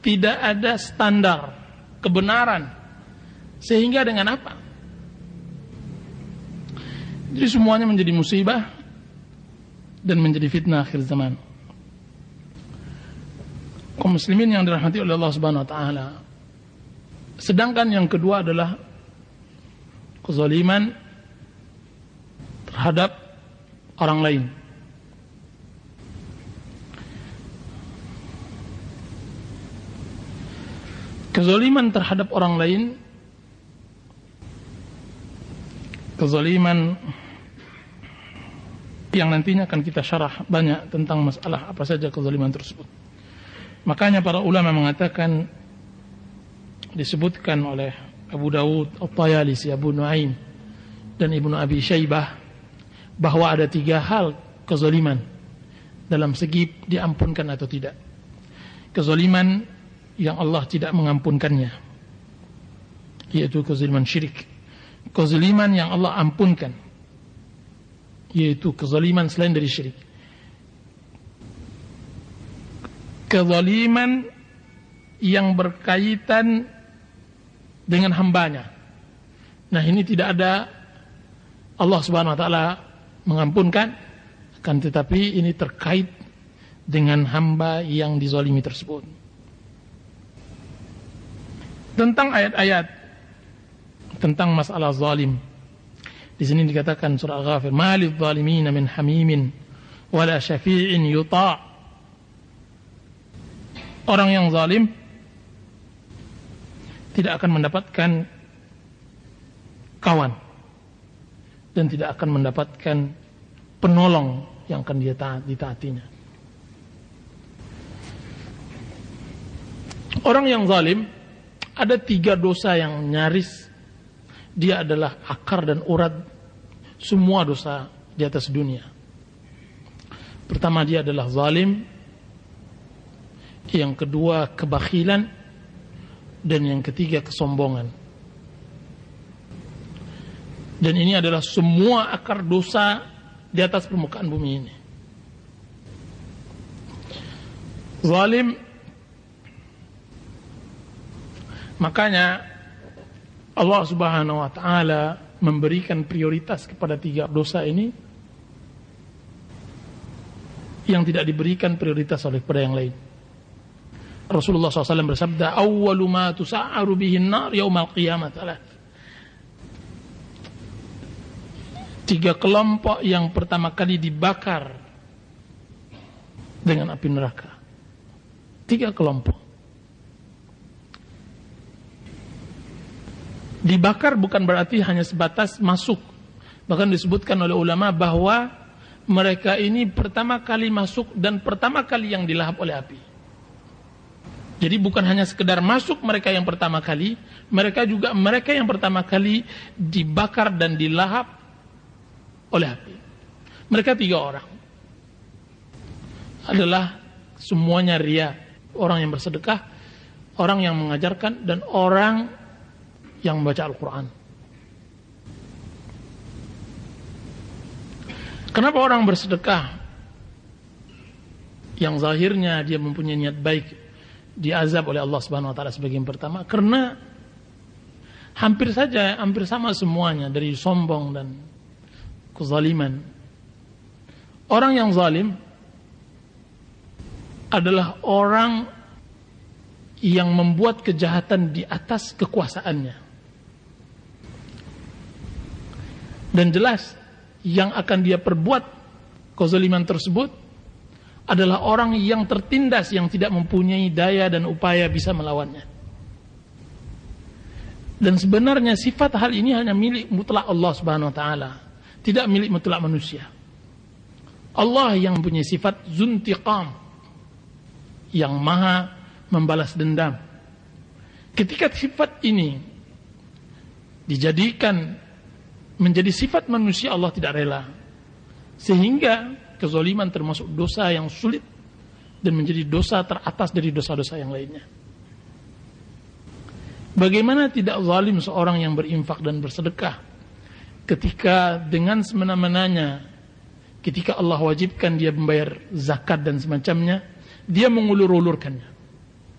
tidak ada standar kebenaran. Sehingga dengan apa? Jadi semuanya menjadi musibah dan menjadi fitnah akhir zaman. Kaum muslimin yang dirahmati oleh Allah Subhanahu wa taala. Sedangkan yang kedua adalah kezaliman terhadap orang lain. Kezaliman terhadap orang lain, kezaliman yang nantinya akan kita syarah banyak tentang masalah apa saja kezaliman tersebut. Makanya para ulama mengatakan, disebutkan oleh Abu Dawud, At-Tayalisi, Abu Nuaim dan Ibnu Abi Syaibah, bahwa ada 3 hal kezaliman dalam segi diampunkan atau tidak. Kezaliman yang Allah tidak mengampunkannya, yaitu kezaliman syirik. Kezaliman yang Allah ampunkan, yaitu kezaliman selain dari syirik. Kezaliman yang berkaitan dengan hambanya. Nah, ini tidak ada Allah Subhanahu wa taala mengampunkan, akan tetapi ini terkait dengan hamba yang dizalimi tersebut. Tentang ayat-ayat tentang masalah zalim, di sini dikatakan surah Al-Ghafir, "Malidh zalimin min hamimin wala syafi'in yuta'." Orang yang zalim tidak akan mendapatkan kawan dan tidak akan mendapatkan penolong yang akan ditaatinya. Orang yang zalim, ada 3 dosa yang nyaris dia adalah akar dan urat semua dosa di atas dunia. Pertama, dia adalah zalim. Yang kedua, kebakhilan. Dan yang ketiga, kesombongan. Dan ini adalah semua akar dosa di atas permukaan bumi ini. Zalim, makanya Allah Subhanahu wa taala memberikan prioritas kepada 3 dosa ini yang tidak diberikan prioritas oleh kepada yang lain. Rasulullah SAW bersabda, "Awwalu ma tusa'aru bihin nar yaumal qiyamah thalath." 3 kelompok yang pertama kali dibakar dengan api neraka. 3 kelompok. Dibakar bukan berarti hanya sebatas masuk. Bahkan disebutkan oleh ulama bahwa mereka ini pertama kali masuk dan pertama kali yang dilahap oleh api. Jadi bukan hanya sekedar masuk mereka yang pertama kali, mereka yang pertama kali dibakar dan dilahap oleh api. Mereka 3 orang. Adalah semuanya riya. Orang yang bersedekah, orang yang mengajarkan, dan orang yang membaca Al-Quran. Kenapa orang bersedekah yang zahirnya dia mempunyai niat baik diazab oleh Allah Subhanahu wa taala sebagai yang pertama? Karena hampir sama semuanya, dari sombong dan kezaliman. Orang yang zalim adalah orang yang membuat kejahatan di atas kekuasaannya. Dan jelas yang akan dia perbuat kezaliman tersebut adalah orang yang tertindas, yang tidak mempunyai daya dan upaya bisa melawannya. Dan sebenarnya sifat hal ini hanya milik mutlak Allah Subhanahu wa taala, tidak milik mutlak manusia. Allah yang mempunyai sifat zuntiqam, yang maha membalas dendam. Ketika sifat ini dijadikan menjadi sifat manusia, Allah tidak rela. Sehingga kezaliman termasuk dosa yang sulit dan menjadi dosa teratas dari dosa-dosa yang lainnya. Bagaimana tidak zalim seorang yang berinfak dan bersedekah ketika dengan semena-menanya, ketika Allah wajibkan dia membayar zakat dan semacamnya, dia mengulur-ulurkannya.